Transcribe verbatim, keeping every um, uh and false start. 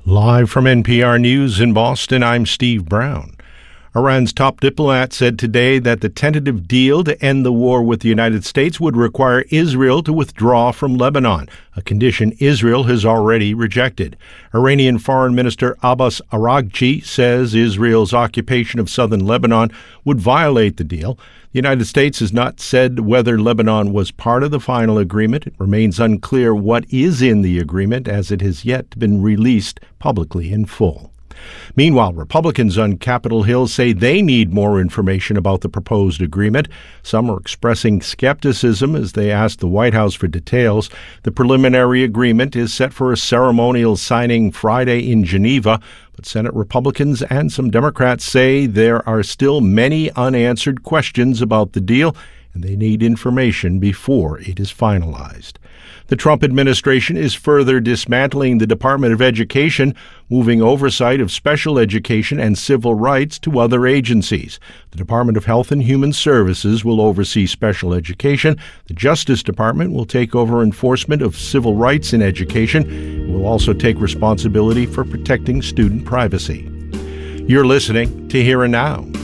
Live from N P R News in Boston, I'm Steve Brown. Iran's top diplomat said today that the tentative deal to end the war with the United States would require Israel to withdraw from Lebanon, a condition Israel has already rejected. Iranian Foreign Minister Abbas Araghchi says Israel's occupation of southern Lebanon would violate the deal. The United States has not said whether Lebanon was part of the final agreement. It remains unclear what is in the agreement, as it has yet been released publicly in full. Meanwhile, Republicans on Capitol Hill say they need more information about the proposed agreement. Some are expressing skepticism as they ask the White House for details. The preliminary agreement is set for a ceremonial signing Friday in Geneva, but Senate Republicans and some Democrats say there are still many unanswered questions about the deal, and they need information before it is finalized. The Trump administration is further dismantling the Department of Education, moving oversight of special education and civil rights to other agencies. The Department of Health and Human Services will oversee special education. The Justice Department will take over enforcement of civil rights in education. It will also take responsibility for protecting student privacy. You're listening to Here and Now.